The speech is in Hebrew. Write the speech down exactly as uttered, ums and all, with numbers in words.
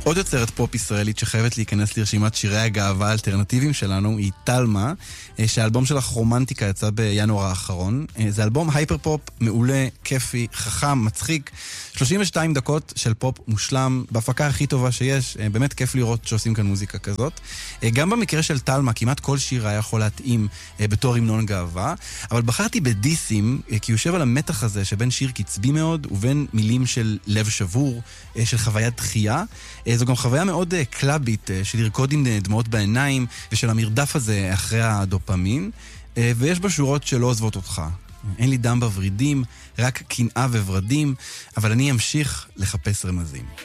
עוד יוצרת פופ ישראלית שחייבת להיכנס לרשימת שירי הגאווה האלטרנטיביים שלנו היא טלמה, שהאלבום שלך רומנטיקה יצא בינואר האחרון. זה אלבום הייפר פופ מעולה, כיפי, חכם, מצחיק, שלושים ושתיים דקות של פופ מושלם, בהפקה הכי טובה שיש. באמת כיף לראות שעושים כאן מוזיקה כזאת. גם במקרה של טלמה, כמעט כל שיר היה יכול להתאים בתור המנון גאווה, אבל בחרתי בדיסים, כי יושב על המתח הזה שבין שיר קצבי מאוד ובין מילים של לב שבור, של חוויית דחייה. זו גם חוויה מאוד קלאבית של לרקוד עם דמעות בעיניים ושל המרדף הזה אחרי הדופמין, ויש בה שורות שלא עוזבות אותך. אין לי דם בוורידים, רק קנאה וורדים, אבל אני אמשיך לחפש רמזים.